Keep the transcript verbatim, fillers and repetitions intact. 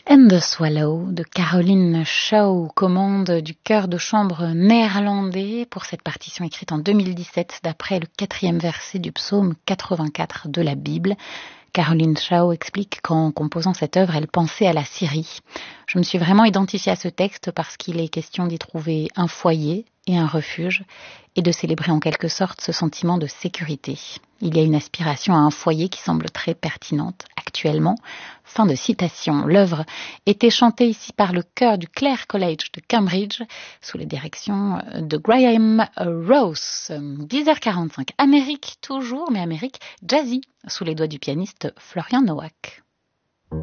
And the Swallow de Caroline Shaw, commande du chœur de chambre néerlandais pour cette partition écrite en deux mille dix-sept d'après le quatrième verset du psaume quatre-vingt-quatre de la Bible. Caroline Shaw explique qu'en composant cette œuvre, elle pensait à la Syrie. Je me suis vraiment identifiée à ce texte parce qu'il est question d'y trouver un foyer et un refuge et de célébrer en quelque sorte ce sentiment de sécurité. Il y a une aspiration à un foyer qui semble très pertinente actuellement. Fin de citation. L'œuvre était chantée ici par le chœur du Clare College de Cambridge sous la direction de Graham Rouse. dix heures quarante-cinq. Amérique toujours, mais Amérique jazzy, sous les doigts du pianiste Florian Nowak.